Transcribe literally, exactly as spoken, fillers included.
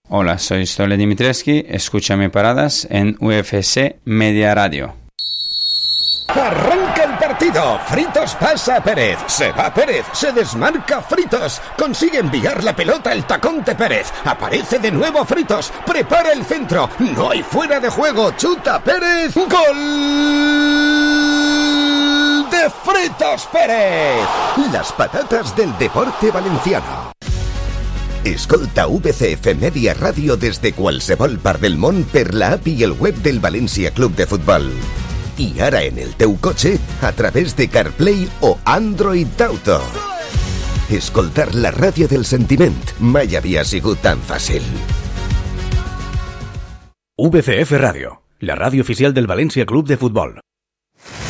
Hola, soy Stole Dimitrescu, escúchame paradas en U F C Media Radio. Arranca el partido, Fritos pasa a Pérez, se va Pérez, se desmarca Fritos, consigue enviar la pelota al tacón de Pérez, aparece de nuevo Fritos, prepara el centro, no hay fuera de juego, chuta Pérez, ¡gol de Fritos Pérez! Las patatas del deporte valenciano. Escolta V C F Media Radio des de qualsevol part del món per la app i el web del València Club de Futbol. I ara en el teu cotxe a través de CarPlay o Android Auto. Escoltar la ràdio del sentiment mai havia sigut tan fàcil. V C F Radio, la ràdio oficial del València Club de Futbol.